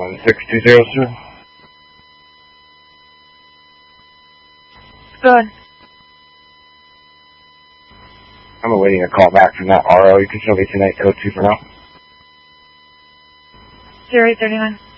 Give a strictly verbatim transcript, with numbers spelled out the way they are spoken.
one six two zero, sir. Good. I'm awaiting a call back from that R O. You can show me tonight, code two for now. zero eight thirty-nine.